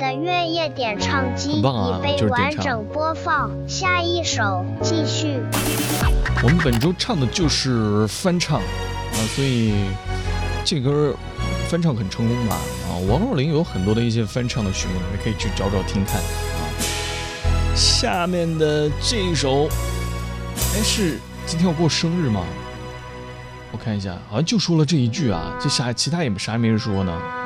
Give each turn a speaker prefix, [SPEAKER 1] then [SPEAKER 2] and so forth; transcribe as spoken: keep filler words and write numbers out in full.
[SPEAKER 1] 的月夜点唱机
[SPEAKER 2] 很棒啊，
[SPEAKER 1] 已被
[SPEAKER 2] 就是点
[SPEAKER 1] 完整
[SPEAKER 2] 唱。
[SPEAKER 1] 播放，下一首继续。
[SPEAKER 2] 我们本周唱的就是翻唱啊，所以这歌翻唱很成功吧？啊，王若琳有很多的一些翻唱的曲目，你们可以去找找听看啊。下面的这一首，哎，是今天要过生日吗？我看一下，好像就说了这一句啊，这下其他也啥也没人说呢。